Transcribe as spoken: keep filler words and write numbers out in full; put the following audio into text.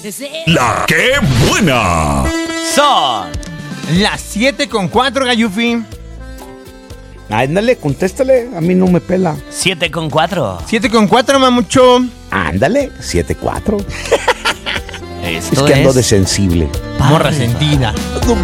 La que buena. Son las siete con cuatro, Gayufi. Ándale, contéstale, a mí no me pela. siete con cuatro. siete con cuatro, mamucho. Ándale, siete cuatro. Esto Es que ando es de sensible. Morra sentida.